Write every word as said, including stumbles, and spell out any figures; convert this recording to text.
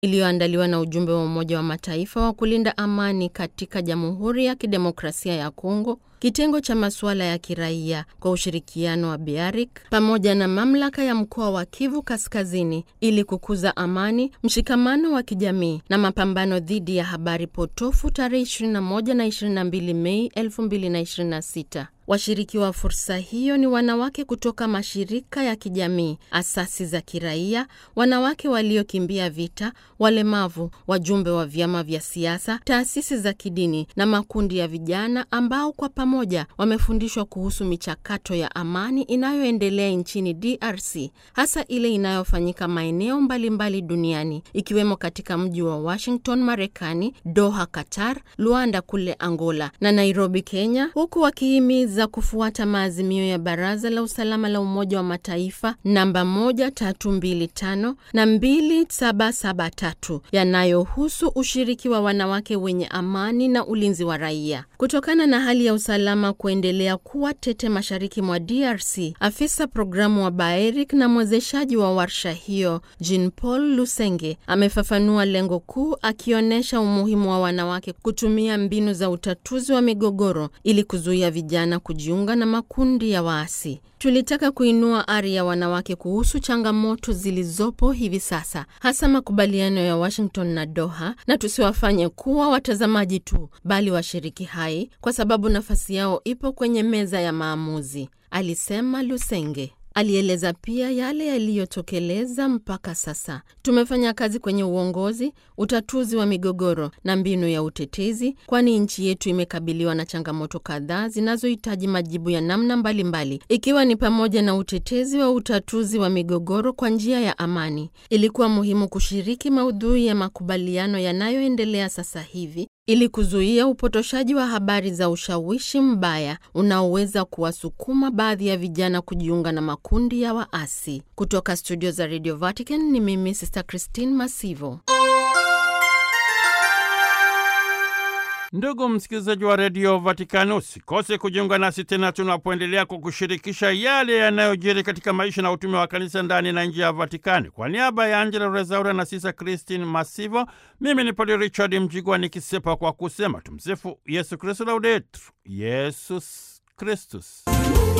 iliyoandaliwa na ujumbe wa Umoja wa Mataifa wa kulinda amani katika Jamhuri ya Kidemokrasia ya Kongo, kitengo cha masuala ya kiraia kwa ushirikiano wa Biarik pamoja na mamlaka ya mkoa wa Kivu Kaskazini ili kukuza amani, mshikamano wa kijamii na mapambano dhidi ya habari potofu tarehe ishirini na moja na ishirini na mbili Mei elfu mbili na ishirini na sita. Washiriki wa fursa hiyo ni wanawake kutoka mashirika ya kijamii, asasi za kiraia, wanawake waliokimbia vita, walemavu, wajumbe wa vyama vya siasa, taasisi za kidini na makundi ya vijana ambao kwa pamoja wamefundishwa kuhusu michakato ya amani inayoendelea nchini D R C, hasa ile inayofanyika maeneo mbalimbali duniani, ikiwemo katika mji wa Washington, Marekani, Doha, Qatar, Luanda kule Angola na Nairobi, Kenya, huku wakihimiza za kufuata maazimio ya Baraza la Usalama la Umoja wa Mataifa namba moja tatu mbili tano na mbili saba saba tatu yanayohusu ushiriki wa wanawake wenye amani na ulinzi wa raia. Kutokana na hali ya usalama kuendelea kuwa tete mashariki mwa D R C, afisa programu wa Biarik na mwezeshaji wa warsha hiyo, Jean Paul Lusenge, amefafanua lengo kuu akionyesha umuhimu wa wanawake kutumia mbinu za utatuzi wa migogoro ili kuzuia vijana kujiunga na makundi ya waasi. Tulitaka kuinua ari ya wanawake kuhusu changamoto zilizopo hivi sasa, hasa makubaliano ya Washington na Doha, na tusiwafanye kuwa watazamaji tu, bali washiriki hai, kwa sababu nafasi yao ipo kwenye meza ya maamuzi, alisema Lusenge. Alieleza pia yale yaliyotokeleza mpaka sasa. Tumefanya kazi kwenye uongozi, utatuzi wa migogoro na mbinu ya utetezi, kwani nchi yetu imekabiliwa na changamoto kadhaa zinazohitaji majibu ya namna mbalimbali, ikiwa ni pamoja na utetezi wa utatuzi wa migogoro kwa njia ya amani. Ilikuwa muhimu kushiriki maudhui ya makubaliano yanayoendelea sasa hivi ili kuzuia upotoshaji wa habari za ushawishi mbaya unaoweza kuwasukuma baadhi ya vijana kujiunga na makundi ya waasi. Kutoka studio za Radio Vatican ni mimi Sister Christine Masivo. Ndugu msikilizaji wa Radio Vatican, usikose kujiunga nasi tena tunapoendelea kukushirikisha yale yanayojiri katika maisha na utume wa kanisa ndani na nje ya Vatikani. Kwa niaba ya Angela Rezaura na Sister Christine Masivo, mimi ni Padre Richard Mjigwa nikisepa kwa kusema tumsifu Yesu Kristo, Laudetur Yesus Kristus.